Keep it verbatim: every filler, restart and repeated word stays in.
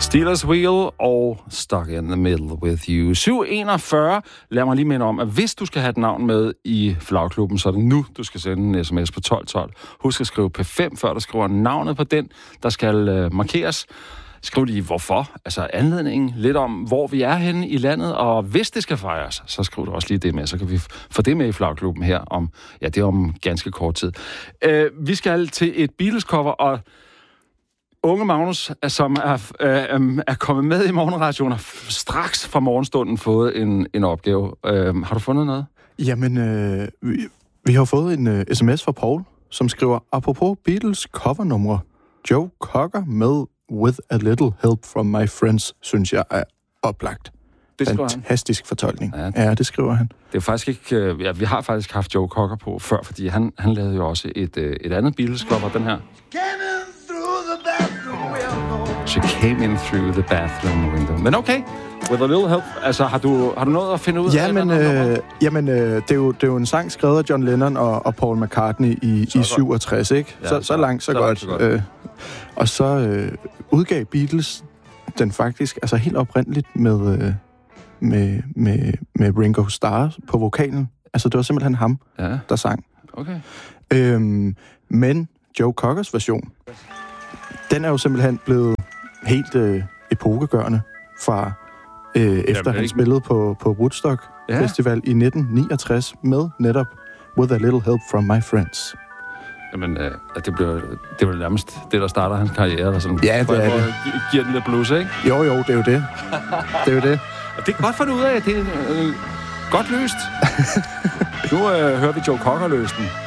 Steelers Wheel og Stuck in the Middle with You. syv enogfyrre. Lad mig lige minde om, at hvis du skal have et navn med i Flagklubben, så er det nu, du skal sende en sms på tolv tolv. Husk at skrive P fem, før du skriver navnet på den, der skal øh, markeres. Skriv lige hvorfor, altså anledningen, lidt om, hvor vi er henne i landet, og hvis det skal fejres, så skriv du også lige det med, så kan vi få det med i Flagklubben her om, ja, det er om ganske kort tid. Øh, vi skal til et Beatles-cover, og unge Magnus, som er, øh, er kommet med i morgenradioen, har straks fra morgenstunden fået en, en opgave. Øh, har du fundet noget? Jamen, øh, vi, vi har fået en uh, sms fra Paul, som skriver, apropos Beatles covernumre, Joe Cocker med With a Little Help from My Friends, synes jeg er oplagt. Det Fantastisk han. fortolkning. Ja, ja, det skriver han. Det er faktisk ikke... Øh, ja, vi har faktisk haft Joe Cocker på før, fordi han, han lavede jo også et, øh, et andet Beatles-cover, den her. She came in through the bathroom window. Men okay, with a little help. Altså, har du, har du noget at finde ud ja, af? Men, øh, jamen, øh, det, er jo, det er jo en sang skrevet af John Lennon og, og Paul McCartney i, i syvogtres, ikke? Ja, så, så langt, så, så godt. Så godt. Øh, og så øh, udgav Beatles den faktisk, altså helt oprindeligt med, øh, med, med, med Ringo Starr på vokalen. Altså, det var simpelthen ham, ja. der sang. Okay. Øhm, men Joe Cockers version, den er jo simpelthen blevet helt øh, epokegørende fra øh, efter Jamen, han ikke... spillede på, på Woodstock ja. Festival i nitten niogtres med netop With a Little Help from My Friends. Jamen, øh, det bliver det er nærmest det, der starter hans karriere. Der sådan, ja, det er det. Gi- giver den lidt blues, ikke? Jo, jo, det er jo det. Det er jo det. Og det er godt for det ud af, det er øh, godt løst. Nu øh, hører vi Joe Cocker løse den.